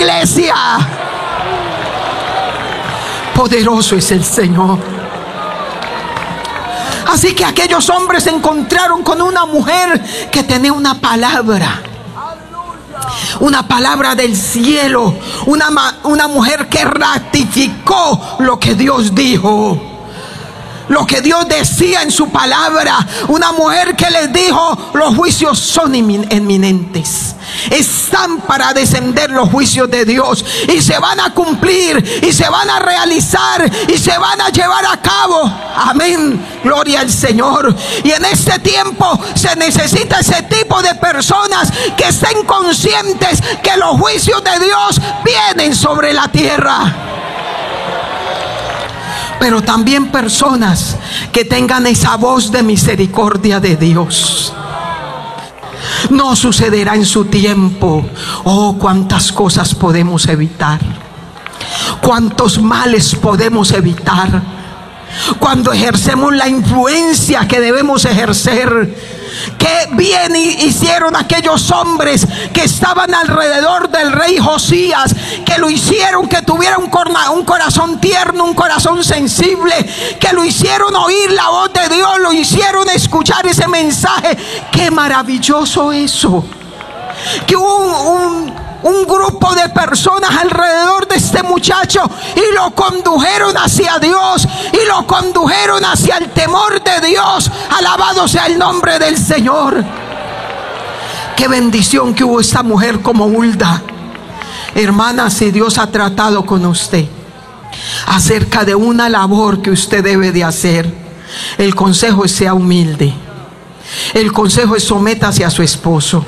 iglesia. Poderoso es el Señor. Así que aquellos hombres se encontraron con una mujer que tenía una palabra del cielo, una mujer que ratificó lo que Dios dijo, lo que Dios decía en su palabra. Una mujer que les dijo: los juicios son inminentes, están para descender los juicios de Dios, y se van a cumplir, y se van a realizar, y se van a llevar a cabo. Amén, gloria al Señor. Y en este tiempo se necesita ese tipo de personas que estén conscientes que los juicios de Dios vienen sobre la tierra, pero también personas que tengan esa voz de misericordia de Dios. No sucederá en su tiempo. Oh, cuántas cosas podemos evitar, cuántos males podemos evitar cuando ejercemos la influencia que debemos ejercer. Qué bien hicieron aquellos hombres que estaban alrededor del rey Josías, que lo hicieron que tuviera un corazón tierno, un corazón sensible, que lo hicieron oír la voz de Dios, lo hicieron escuchar ese mensaje. Qué maravilloso eso, que hubo un grupo de personas alrededor de este muchacho y lo condujeron hacia Dios, y lo condujeron hacia el temor de Dios. Alabado sea el nombre del Señor. Qué bendición que hubo esta mujer como Hulda. Hermana, si Dios ha tratado con usted acerca de una labor que usted debe de hacer, el consejo es: sea humilde. El consejo es: sométase a su esposo.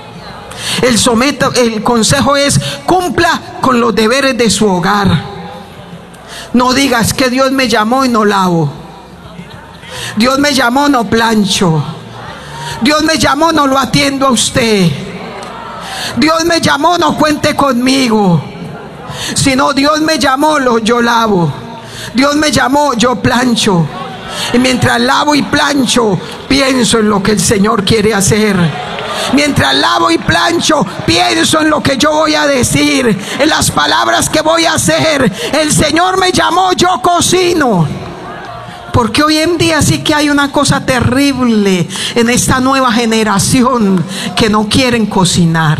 El consejo es: cumpla con los deberes de su hogar. No digas que Dios me llamó y no lavo, Dios me llamó, no plancho, Dios me llamó, no lo atiendo a usted, Dios me llamó, no cuente conmigo. Sino Dios me llamó, yo lavo, Dios me llamó, yo plancho. Y mientras lavo y plancho, pienso en lo que el Señor quiere hacer. Mientras lavo y plancho, pienso en lo que yo voy a decir, en las palabras que voy a hacer. El Señor me llamó, yo cocino. Porque hoy en día sí que hay una cosa terrible en esta nueva generación, que no quieren cocinar,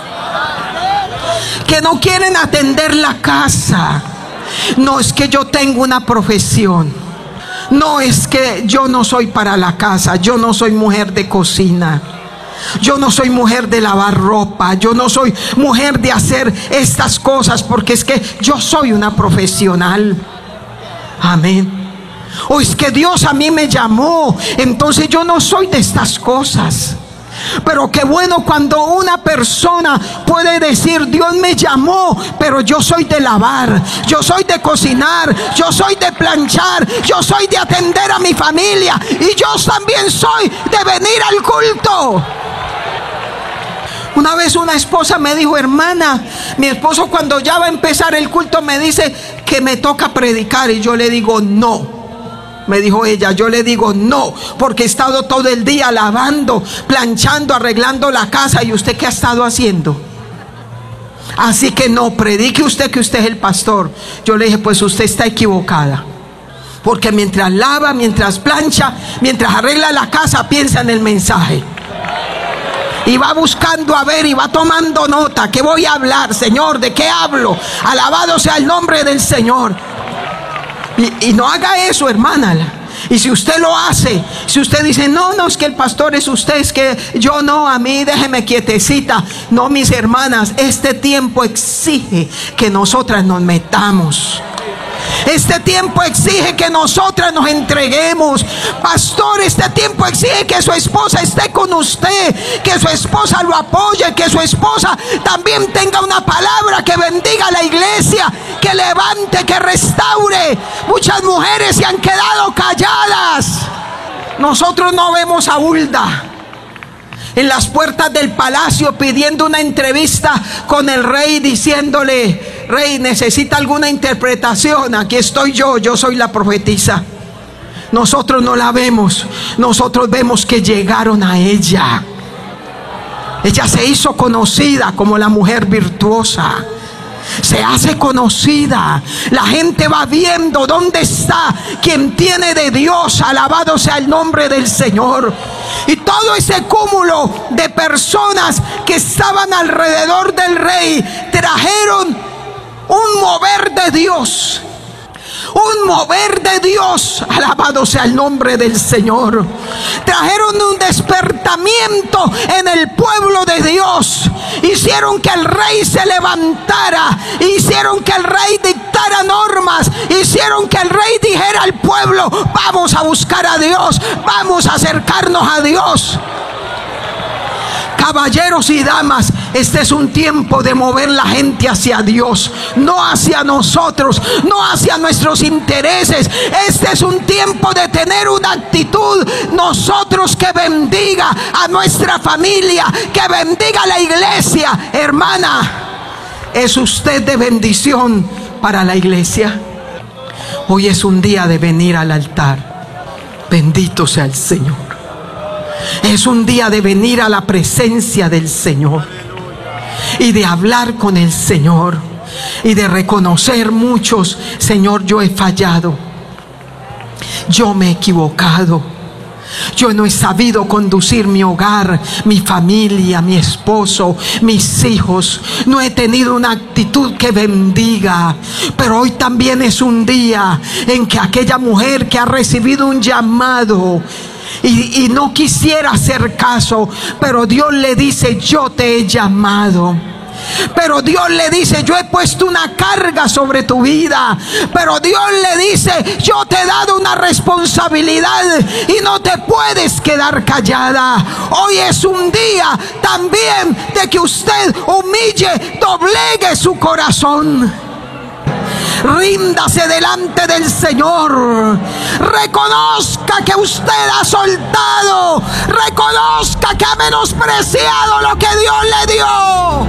que no quieren atender la casa. No es que yo tengo una profesión, no es que yo no soy para la casa, yo no soy mujer de cocina, yo no soy mujer de lavar ropa, yo no soy mujer de hacer estas cosas, porque es que yo soy una profesional. Amén. O es que Dios a mí me llamó, entonces yo no soy de estas cosas. Pero qué bueno cuando una persona puede decir: Dios me llamó, pero yo soy de lavar, yo soy de cocinar, yo soy de planchar, yo soy de atender a mi familia, y yo también soy de venir al culto. Una vez una esposa me dijo: hermana, mi esposo cuando ya va a empezar el culto me dice que me toca predicar. Y yo le digo: no. Me dijo ella: yo le digo no, porque he estado todo el día lavando, planchando, arreglando la casa. ¿Y usted qué ha estado haciendo? Así que no predique usted que usted es el pastor. Yo le dije: pues usted está equivocada, porque mientras lava, mientras plancha, mientras arregla la casa, piensa en el mensaje. Y va buscando a ver, y va tomando nota. ¿Qué voy a hablar, Señor? ¿De qué hablo? Alabado sea el nombre del Señor. Y no haga eso, hermana. Y si usted lo hace, si usted dice: no, es que el pastor es usted, es que yo no, a mí déjeme quietecita. No, mis hermanas, este tiempo exige que nosotras nos metamos. Este tiempo exige que nosotras nos entreguemos. Pastor, este tiempo exige que su esposa esté con usted, que su esposa lo apoye, que su esposa también tenga una palabra que bendiga a la iglesia, que levante, que restaure. Muchas mujeres se han quedado calladas. Nosotros no vemos a Hulda en las puertas del palacio pidiendo una entrevista con el rey, diciéndole: rey, ¿necesita alguna interpretación? Aquí estoy yo soy la profetisa. Nosotros no la vemos. Nosotros vemos que llegaron a ella. Ella se hizo conocida como la mujer virtuosa. se hace conocida. La gente va viendo dónde está quien tiene de Dios. Alabado sea el nombre del Señor. Y todo ese cúmulo de personas que estaban alrededor del rey trajeron un mover de Dios. Un mover de Dios, alabado sea el nombre del Señor. Trajeron un despertamiento en el pueblo de Dios. Hicieron que el rey se levantara. Hicieron que el rey dictara normas. Hicieron que el rey dijera al pueblo: vamos a buscar a Dios, vamos a acercarnos a Dios. Caballeros y damas, este es un tiempo de mover la gente hacia Dios, no hacia nosotros, no hacia nuestros intereses. Este es un tiempo de tener una actitud nosotros que bendiga a nuestra familia, que bendiga a la iglesia. Hermana, ¿es usted de bendición para la iglesia? Hoy es un día de venir al altar. Bendito sea el Señor. Es un día de venir a la presencia del Señor y de hablar con el Señor y de reconocer muchos: Señor, yo he fallado, yo me he equivocado, yo no he sabido conducir mi hogar, mi familia, mi esposo, mis hijos. No he tenido una actitud que bendiga. Pero hoy también es un día en que aquella mujer que ha recibido un llamado y no quisiera hacer caso, pero Dios le dice: yo te he llamado. Pero Dios le dice: yo he puesto una carga sobre tu vida. Pero Dios le dice: yo te he dado una responsabilidad y no te puedes quedar callada. Hoy es un día también de que usted humille, doblegue su corazón. Ríndase delante del Señor. Reconozca que usted ha soltado. Reconozca que ha menospreciado lo que Dios le dio.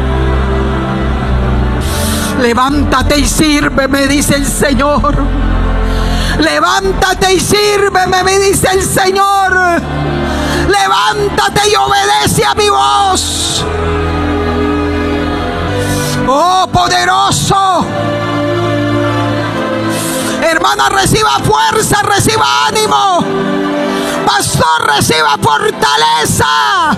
Levántate y sírveme, dice el Señor. Levántate y sírveme, me dice el Señor. Levántate y obedece a mi voz. Oh, poderoso. Hermana, reciba fuerza, reciba ánimo. Pastor, reciba fortaleza.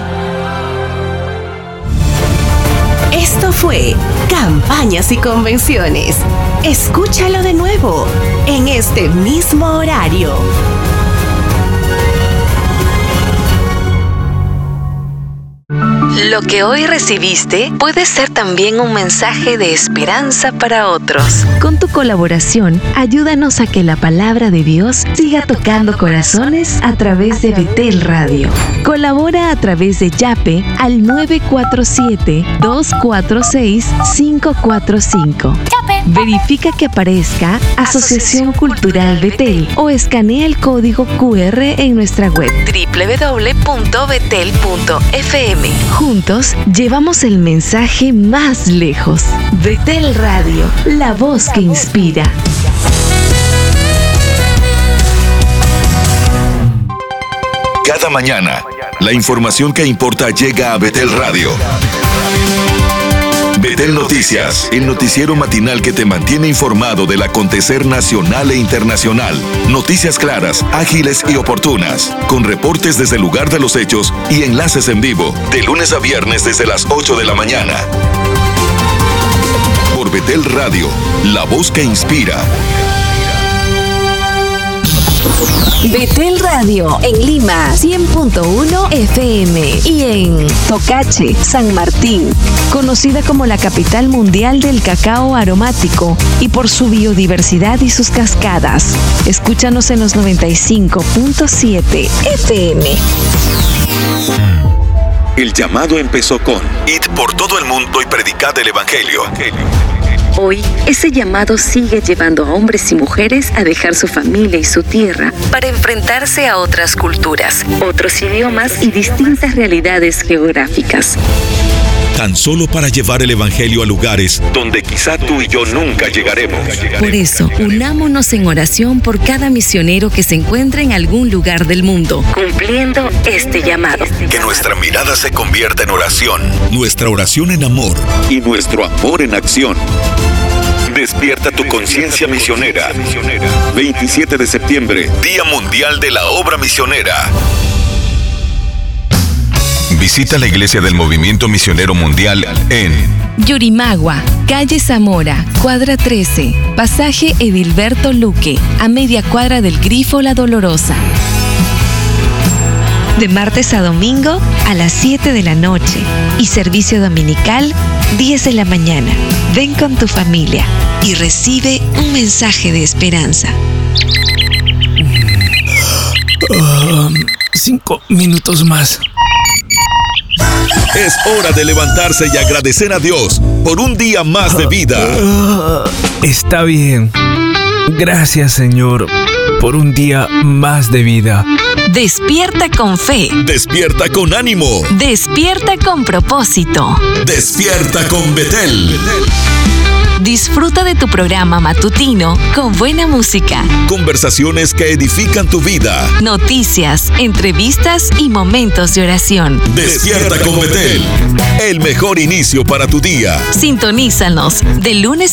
Esto fue Campañas y Convenciones. Escúchalo de nuevo en este mismo horario. Lo que hoy recibiste puede ser también un mensaje de esperanza para otros. Con tu colaboración, ayúdanos a que la palabra de Dios siga tocando corazones a través de Betel Radio. Colabora a través de Yape al 947-246-545. Verifica que aparezca Asociación Cultural Betel o escanea el código QR en nuestra web www.betel.fm. Juntos llevamos el mensaje más lejos. Betel Radio, la voz que inspira. Cada mañana, la información que importa llega a Betel Radio. Betel Noticias, el noticiero matinal que te mantiene informado del acontecer nacional e internacional. Noticias claras, ágiles y oportunas, con reportes desde el lugar de los hechos y enlaces en vivo, de lunes a viernes desde las 8 de la mañana. Por Betel Radio, la voz que inspira. Betel Radio en Lima 100.1 FM y en Tocache, San Martín, conocida como la capital mundial del cacao aromático y por su biodiversidad y sus cascadas. Escúchanos en los 95.7 FM. El llamado empezó con: id por todo el mundo y predicad el Evangelio. Hoy, ese llamado sigue llevando a hombres y mujeres a dejar su familia y su tierra para enfrentarse a otras culturas, otros idiomas y distintas realidades geográficas. tan solo para llevar el evangelio a lugares donde quizá tú y yo nunca llegaremos. Por eso, unámonos en oración por cada misionero que se encuentre en algún lugar del mundo, cumpliendo este llamado. Que nuestra mirada se convierta en oración, nuestra oración en amor y nuestro amor en acción. Despierta tu conciencia misionera. 27 de septiembre, Día Mundial de la Obra Misionera. Visita la iglesia del Movimiento Misionero Mundial en Yurimagua, calle Zamora, cuadra 13, pasaje Edilberto Luque, a media cuadra del Grifo La Dolorosa. De martes a domingo a las 7 de la noche y servicio dominical 10 de la mañana. Ven con tu familia y recibe un mensaje de esperanza. 5 minutos más. Es hora de levantarse y agradecer a Dios por un día más de vida. Está bien. Gracias, Señor, por un día más de vida. Despierta con fe. Despierta con ánimo. Despierta con propósito. Despierta con Betel. Disfruta de tu programa matutino con buena música, Conversaciones que edifican tu vida. noticias, entrevistas y momentos de oración. Despierta con Betel. El mejor inicio para tu día. Sintonízanos de lunes